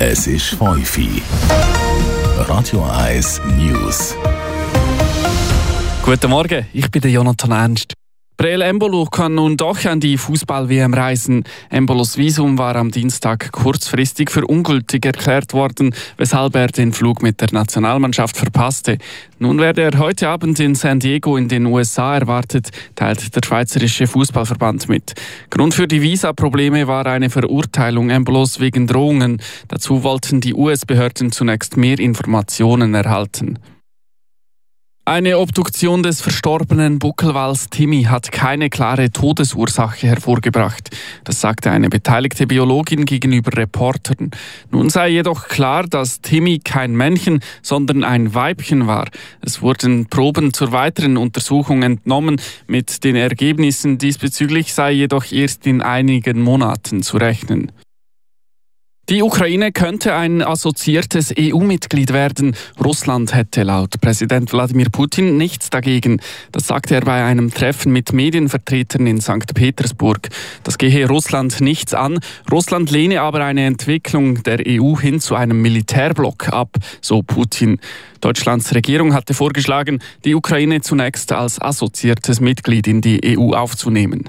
Es ist 5 Uhr. Radio 1 News. Guten Morgen, ich bin Jonathan Ernst. Breel Embolo kann nun doch an die Fußball-WM reisen. Embolos Visum war am Dienstag kurzfristig für ungültig erklärt worden, weshalb er den Flug mit der Nationalmannschaft verpasste. Nun werde er heute Abend in San Diego in den USA erwartet, teilt der Schweizerische Fußballverband mit. Grund für die Visa-Probleme war eine Verurteilung Embolos wegen Drohungen. Dazu wollten die US-Behörden zunächst mehr Informationen erhalten. Eine Obduktion des verstorbenen Buckelwals Timmy hat keine klare Todesursache hervorgebracht. Das sagte eine beteiligte Biologin gegenüber Reportern. Nun sei jedoch klar, dass Timmy kein Männchen, sondern ein Weibchen war. Es wurden Proben zur weiteren Untersuchung entnommen. Mit den Ergebnissen diesbezüglich sei jedoch erst in einigen Monaten zu rechnen. Die Ukraine könnte ein assoziiertes EU-Mitglied werden. Russland hätte laut Präsident Wladimir Putin nichts dagegen. Das sagte er bei einem Treffen mit Medienvertretern in St. Petersburg. Das gehe Russland nichts an. Russland lehne aber eine Entwicklung der EU hin zu einem Militärblock ab, so Putin. Deutschlands Regierung hatte vorgeschlagen, die Ukraine zunächst als assoziiertes Mitglied in die EU aufzunehmen.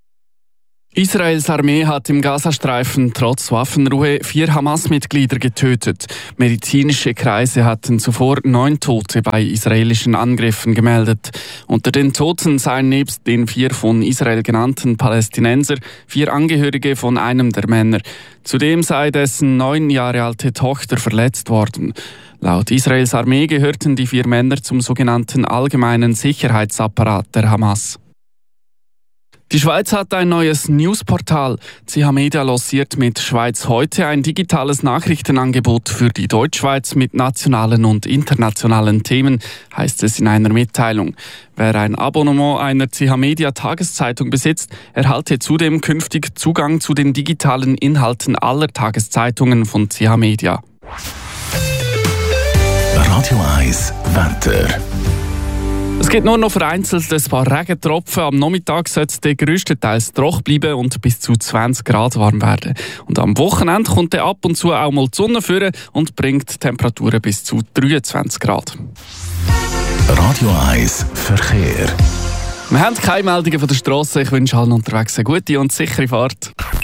Israels Armee hat im Gazastreifen trotz Waffenruhe 4 Hamas-Mitglieder getötet. Medizinische Kreise hatten zuvor 9 Tote bei israelischen Angriffen gemeldet. Unter den Toten seien nebst den 4 von Israel genannten Palästinenser 4 Angehörige von einem der Männer. Zudem sei dessen 9 Jahre alte Tochter verletzt worden. Laut Israels Armee gehörten die 4 Männer zum sogenannten allgemeinen Sicherheitsapparat der Hamas. Die Schweiz hat ein neues Newsportal. CH Media lanciert mit Schweiz heute ein digitales Nachrichtenangebot für die Deutschschweiz mit nationalen und internationalen Themen, heißt es in einer Mitteilung. Wer ein Abonnement einer CH Media Tageszeitung besitzt, erhalte zudem künftig Zugang zu den digitalen Inhalten aller Tageszeitungen von CH Media. Radio 1 Wetter. Es gibt nur noch vereinzelt ein paar Regentropfen. Am Nachmittag soll es grösstenteils trocken bleiben und bis zu 20 Grad warm werden. Und am Wochenende kommt dann ab und zu auch mal die Sonne führen und bringt Temperaturen bis zu 23 Grad. Radio 1 Verkehr. Wir haben keine Meldungen von der Straße. Ich wünsche allen unterwegs eine gute und sichere Fahrt.